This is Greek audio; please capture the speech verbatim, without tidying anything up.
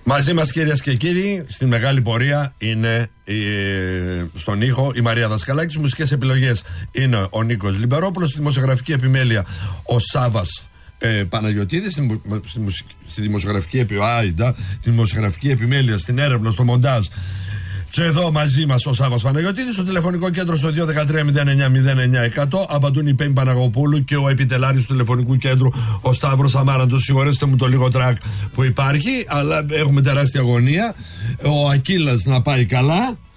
Μαζί μας, κυρίες και κύριοι, στην μεγάλη πορεία είναι η, στον ήχο η Μαρία Δασκαλάκη. Στις μουσικές επιλογές είναι ο Νίκος Λιμπερόπουλος. Στη δημοσιογραφική επιμέλεια ο Σάββας ε, Παναγιωτίδης. Στη, στη, στη δημοσιογραφική επιμέλεια, στη δημοσιογραφική επιμέλεια, στην έρευνα, στο μοντάζ. Και εδώ μαζί μας ο Σάββας Παναγιωτίδης, στο τηλεφωνικό κέντρο στο δύο ένα τρία μηδέν εννιά μηδέν εννιά εκατό. Απαντούν η Πέμπη Παναγοπούλου και ο επιτελάρης του τηλεφωνικού κέντρου, ο Σταύρος Αμάραντος. Συγχωρέστε μου το λίγο τρακ που υπάρχει, αλλά έχουμε τεράστια αγωνία. Ο Ακύλας να πάει καλά.